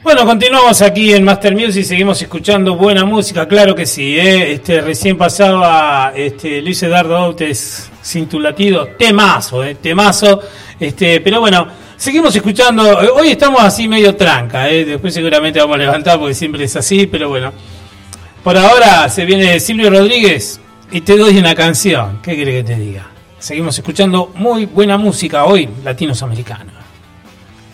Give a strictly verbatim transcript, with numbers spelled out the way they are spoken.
Bueno, continuamos aquí en Master Music y seguimos escuchando buena música, claro que sí, ¿eh? Este, recién pasaba este, Luis Eduardo Outes, Sin tu latido, temazo, ¿eh? Temazo, este, pero bueno, seguimos escuchando, hoy estamos así medio tranca, ¿eh? Después seguramente vamos a levantar porque siempre es así, pero bueno, por ahora se viene Silvio Rodríguez y te doy una canción, ¿qué querés que te diga? Seguimos escuchando muy buena música hoy, latinos americanos.